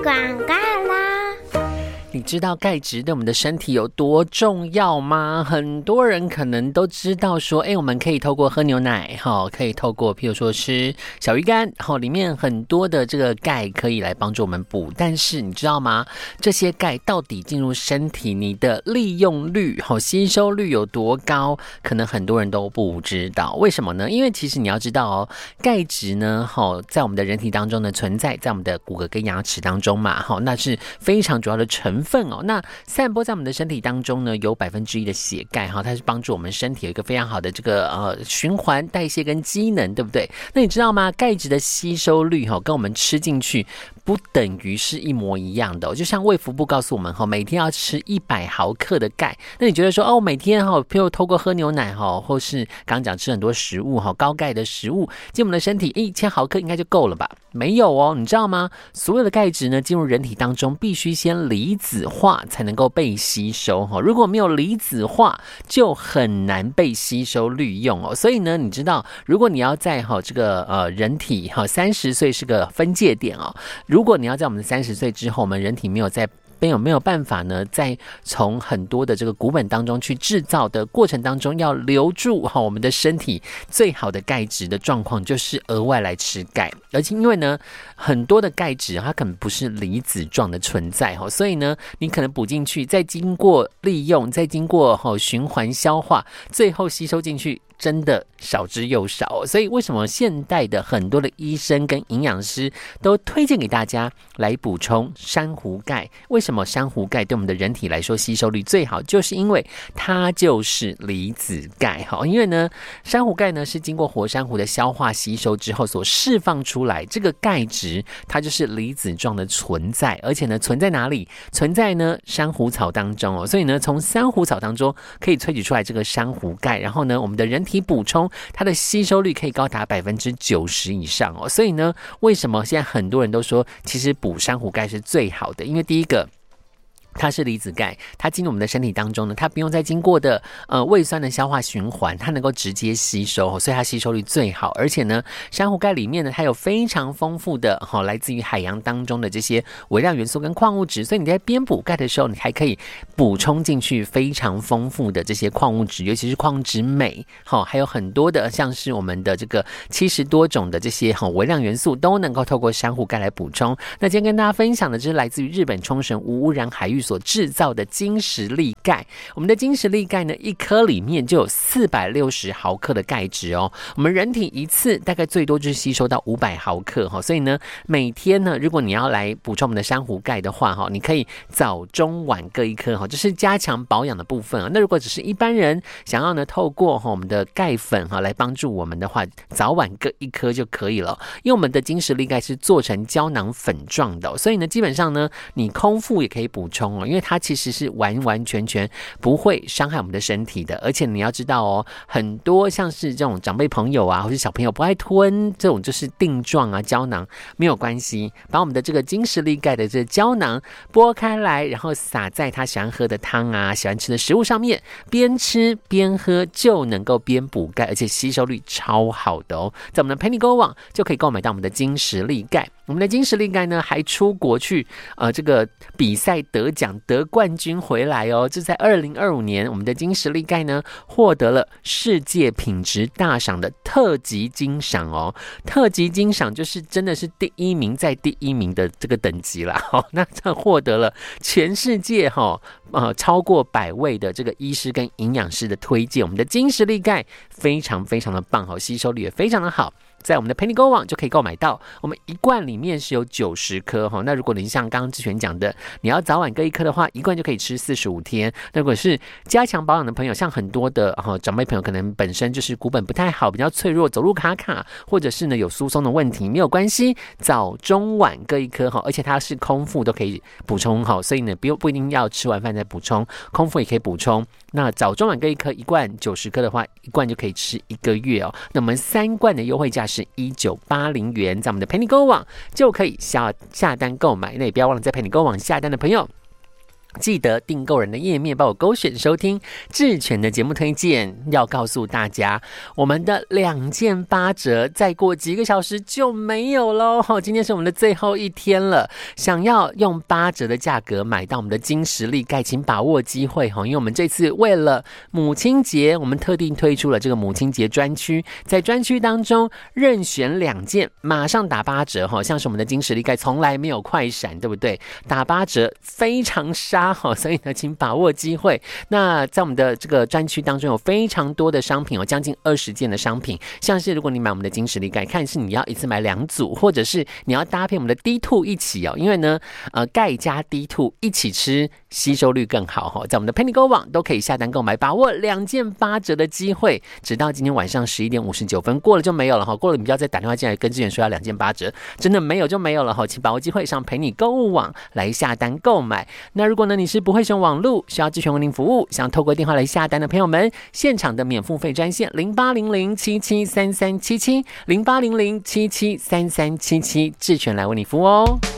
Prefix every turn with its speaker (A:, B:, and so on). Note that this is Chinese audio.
A: 广告啦！
B: 你知道钙质对我们的身体有多重要吗？很多人可能都知道说，我们可以透过喝牛奶，可以透过譬如说吃小鱼干，里面很多的这个钙可以来帮助我们补。但是你知道吗？这些钙到底进入身体，你的利用率、吸收率有多高？可能很多人都不知道。为什么呢？因为其实你要知道钙质呢，在我们的人体当中呢存在，在我们的骨骼跟牙齿当中嘛，那是非常主要的成分哦。那散播在我们的身体当中呢，有1%的血钙哈，它是帮助我们身体有一个非常好的这个循环代谢跟机能，对不对？那你知道吗？钙质的吸收率跟我们吃进去不等于是一模一样的就像卫福部告诉我们每天要吃100毫克的钙。那你觉得说每天譬如透过喝牛奶或是刚刚讲吃很多食物高钙的食物进我们的身体1000毫克应该就够了吧？没有你知道吗？所有的钙质呢进入人体当中必须先离子化才能够被吸收如果没有离子化就很难被吸收利用所以呢你知道如果你要在这个人体30岁是个分界点如果你要在我们30岁之后我们人体没有办法呢，在从很多的这个骨本当中去制造的过程当中，要留住我们的身体最好的钙质的状况，就是额外来吃钙。而且因为呢，很多的钙质它可能不是离子状的存在所以呢，你可能补进去，再经过利用，再经过循环消化，最后吸收进去。真的少之又少所以为什么现代的很多的医生跟营养师都推荐给大家来补充珊瑚钙？为什么珊瑚钙对我们的人体来说吸收率最好？就是因为它就是离子钙因为呢，珊瑚钙呢是经过活珊瑚的消化吸收之后所释放出来，这个钙质它就是离子状的存在，而且呢存在哪里？存在呢珊瑚草当中所以呢从珊瑚草当中可以萃取出来这个珊瑚钙，然后呢我们的人体补充它的吸收率可以高达90%以上所以呢为什么现在很多人都说其实补珊瑚钙是最好的？因为第一个它是离子钙，它进入我们的身体当中呢，它不用再经过的胃酸的消化循环，它能够直接吸收所以它吸收率最好。而且呢珊瑚钙里面呢它有非常丰富的来自于海洋当中的这些微量元素跟矿物质，所以你在边补钙的时候你还可以补充进去非常丰富的这些矿物质，尤其是矿物质镁还有很多的像是我们的这个70多种的这些微量元素都能够透过珊瑚钙来补充。那今天跟大家分享的就是来自于日本冲绳无污染海域所制造的金石粒钙。我们的金石粒钙呢，一颗里面就有460毫克的钙质我们人体一次大概最多就是吸收到500毫克所以呢，每天呢，如果你要来补充我们的珊瑚钙的话你可以早中晚各一颗这是加强保养的部分那如果只是一般人想要呢，透过我们的钙粉来帮助我们的话，早晚各一颗就可以了。因为我们的金石粒钙是做成胶囊粉状的所以呢，基本上呢，你空腹也可以补充因为它其实是完完全全不会伤害我们的身体的。而且你要知道很多像是这种长辈朋友或是小朋友不爱吞这种就是锭状胶囊，没有关系，把我们的这个金石粒钙的这个胶囊剥开来，然后撒在他喜欢喝的汤喜欢吃的食物上面，边吃边喝就能够边补钙，而且吸收率超好的在我们的 PennyGo 网就可以购买到我们的金石粒钙。我们的金石粒钙呢，还出国去这个比赛得奖得冠军回来这在2025年，我们的金石粒钙呢获得了世界品质大赏的特级金赏特级金赏就是真的是第一名再第一名的这个等级啦那这获得了全世界超过100位的这个医师跟营养师的推荐。我们的金石粒钙非常非常的棒吸收率也非常的好。在我们的 PennyGo 网就可以购买到，我们一罐里面是有90颗那如果你像刚刚志璇讲的，你要早晚各一颗的话，一罐就可以吃45天。那如果是加强保养的朋友，像很多的长辈朋友可能本身就是骨本不太好，比较脆弱，走路卡卡，或者是呢有疏松的问题，没有关系，早中晚各一颗而且它是空腹都可以补充所以呢不一定要吃完饭再补充，空腹也可以补充。那早中晚各一颗，一罐90颗的话，一罐就可以吃1个月那我们3罐的优惠价是1980元，在我们的 PennyGo 网就可以下单购买。那也不要忘了在 PennyGo 网下单的朋友记得订购人的页面帮我勾选收听智权的节目推荐。要告诉大家，我们的2件8折，再过几个小时就没有喽。今天是我们的最后一天了，想要用8折的价格买到我们的金实力盖，请把握机会，因为我们这次为了母亲节，我们特定推出了这个母亲节专区，在专区当中任选2件，马上打8折，像是我们的金实力盖从来没有快闪，对不对？打8折非常杀，所以呢，请把握机会。那在我们的这个专区当中有非常多的商品，有将近20件的商品，像是如果你买我们的金实力盖，看是你要一次买2组，或者是你要搭配我们的D2一起因为呢，钙加D2一起吃，吸收率更好在我们的 Penny Go 网都可以下单购买，把握2件8折的机会，直到今天晚上11点59分，过了就没有了过了你不要再打电话进来跟志远说要2件8折，真的没有就没有了请把握机会上陪你购物网来下单购买。那如果呢你是不会使用网络，需要智权为您服务，想透过电话来下单的朋友们，现场的免付费专线0800773377 0800773377，智权来为你服务哦。